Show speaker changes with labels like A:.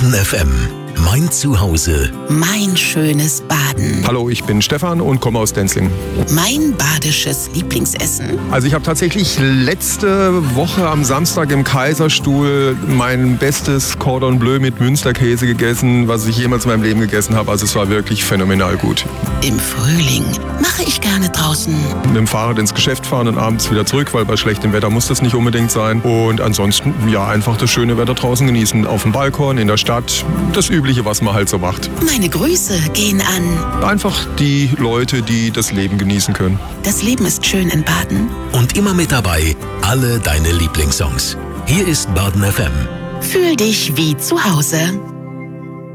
A: Baden FM. Mein Zuhause.
B: Mein schönes Baden.
C: Hallo, ich bin Stefan und komme aus Denzlingen.
B: Mein badisches Lieblingsessen.
C: Also ich habe tatsächlich letzte Woche am Samstag im Kaiserstuhl mein bestes Cordon Bleu mit Münsterkäse gegessen, was ich jemals in meinem Leben gegessen habe. Also es war wirklich phänomenal gut.
B: Im Frühling mache ich gerne draußen.
C: Mit dem Fahrrad ins Geschäft fahren und abends wieder zurück, weil bei schlechtem Wetter muss das nicht unbedingt sein. Und ansonsten, ja, einfach das schöne Wetter draußen genießen. Auf dem Balkon, in der Stadt, das Übliche, was man halt so macht.
B: Meine Grüße gehen an
C: Einfach die Leute, die das Leben genießen können.
B: Das Leben ist schön in Baden.
A: Und immer mit dabei alle deine Lieblingssongs. Hier ist Baden FM.
B: Fühl dich wie zu Hause.